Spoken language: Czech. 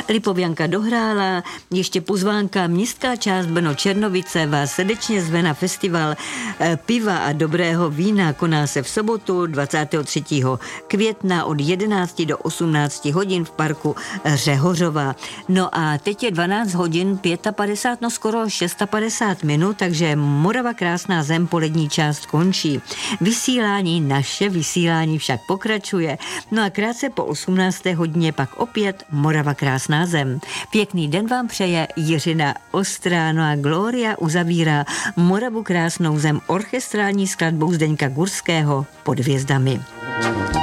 Lipovianka dohrála, ještě pozvánka Městská část Brno Černovice vás srdečně zve na festival piva a dobrého vína. Koná se v sobotu 23. května od 11 do 18 hodin v parku Řehořova. No a teď je 12 hodin 55, no skoro 650 minut, takže Morava krásná zem polední část končí. Naše vysílání však pokračuje. No a krátce po 18. hodině pak opět Morava krásná zem. Pěkný den vám přeje Jiřina Ostrá, no a Gloria uzavírá Moravu krásnou zem orchestrální skladbou Zdeňka Gurského Pod hvězdami.